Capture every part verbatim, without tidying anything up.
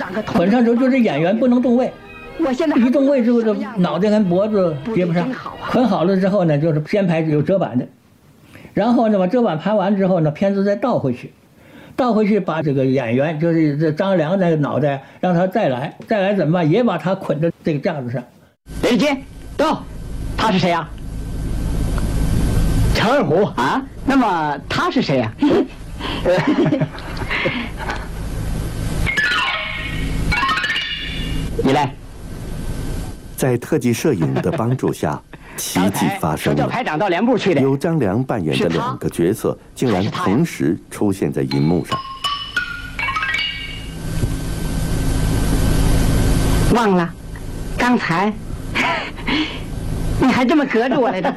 捆上之后就是演员不能动位， 我现在一动位之后，这脑袋跟脖子接不上。捆好了之后呢，就是先排有折板的，然后呢把折板排完之后呢，片子再倒回去，倒回去把这个演员就是这张良的脑袋让他再来，再来怎么办？也把他捆在这个架子上。 雷杰，到，他是谁呀？陈二虎啊？那么他是谁呀？你来。 在特技摄影的帮助下，奇迹发生了。 排长到连部去的。 由张良扮演的两个角色竟然同时出现在银幕上。 忘了，刚才你还这么隔着我来的。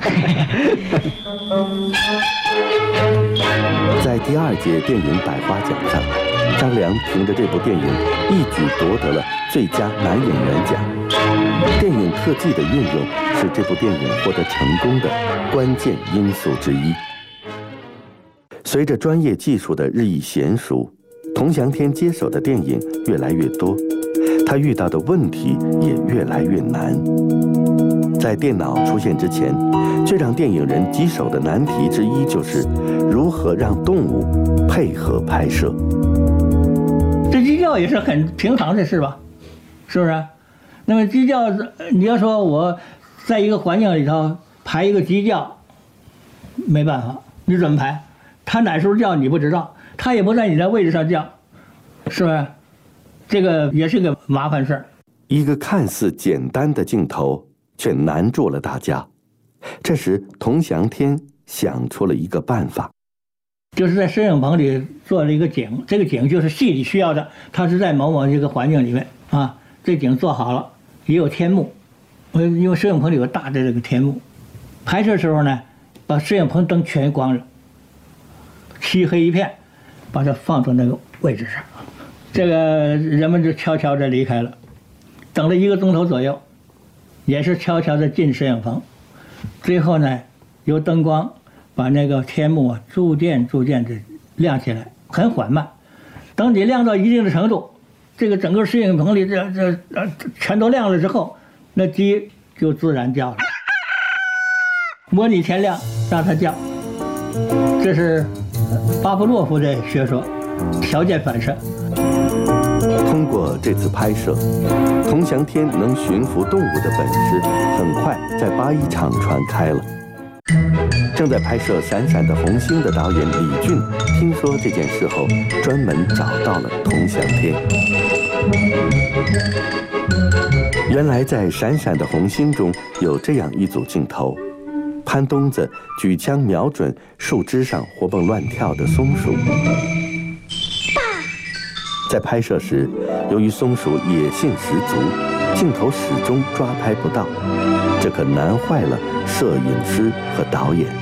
在第二届电影百花奖上，张良凭着这部电影一举夺得了最佳男演员奖。电影特技的运用是这部电影获得成功的关键因素之一。随着专业技术的日益娴熟，童祥天接手的电影越来越多，他遇到的问题也越来越难。在电脑出现之前，最让电影人棘手的难题之一就是如何让动物配合拍摄。 这鸡叫也是很平常的事吧，是不是？那么鸡叫，你要说我在一个环境里头排一个鸡叫，没办法，你怎么排？它哪时候叫你不知道，它也不在你的位置上叫，是不是？这个也是个麻烦事儿。 一个看似简单的镜头，却难住了大家。这时，童祥天想出了一个办法， 就是在摄影棚里做了一个景，这个景就是戏里需要的，它是在某某一个环境里面啊，这景做好了，也有天幕，呃，因为摄影棚里有大的这个天幕，拍摄时候呢，把摄影棚灯全关了，漆黑一片，把它放到那个位置上，这个人们就悄悄地离开了，等了一个钟头左右，也是悄悄地进摄影棚，最后呢，由灯光把那个天幕啊逐渐逐渐的亮起来，很缓慢。等你亮到一定的程度，这个整个摄影棚里这这呃全都亮了之后，那鸡就自然叫了。模拟天亮，让它叫，这是巴甫洛夫的学说，条件反射。 通过这次拍摄，童祥天能驯服动物的本事很快在八一厂传开了。正在拍摄《闪闪的红星》的导演李俊听说这件事后，专门找到了童祥天。原来在《闪闪的红星》中有这样一组镜头，潘东子举枪瞄准树枝上活蹦乱跳的松鼠。在拍摄时，由于松鼠野性十足，镜头始终抓拍不到，这可难坏了摄影师和导演。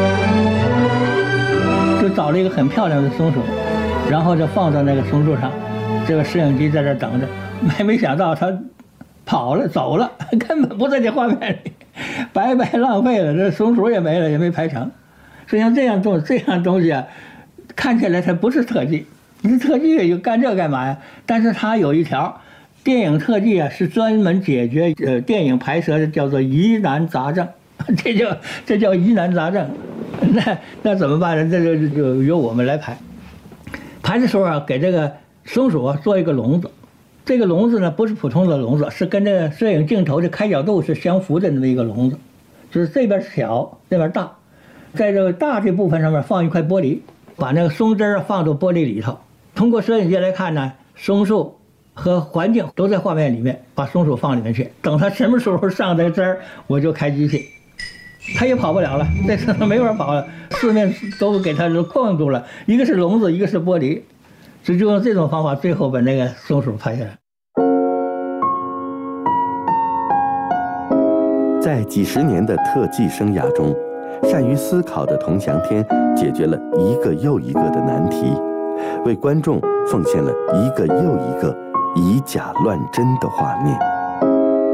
就找了一个很漂亮的松鼠，然后就放到那个松树上，这个摄影机在这等着，没没想到它跑了走了，根本不在这画面里，白白浪费了，这松鼠也没了，也没拍成。所以像这样东这样东西啊，看起来它不是特技。你特技就干这干嘛呀？但是它有一条，电影特技啊是专门解决呃电影拍摄的，叫做疑难杂症，这叫这叫疑难杂症。那那怎么办呢？这就就由我们来拍。拍的时候啊，给这个松鼠啊做一个笼子，这个笼子呢不是普通的笼子，是跟这个摄影镜头的开角度是相符的那么一个笼子，就是这边小，这边大，在这个大这部分上面放一块玻璃，把那个松枝放到玻璃里头。通过摄影机来看呢，松树和环境都在画面里面，把松鼠放里面去。等它什么时候上这个枝儿，我就开机器，它也跑不了了，这次它没法跑了，四面都给它困住了，一个是笼子，一个是玻璃，就就用这种方法，最后把那个松鼠拍下来。 在几十年的特技生涯中，善于思考的童祥天解决了一个又一个的难题，为观众奉献了一个又一个以假乱真的画面。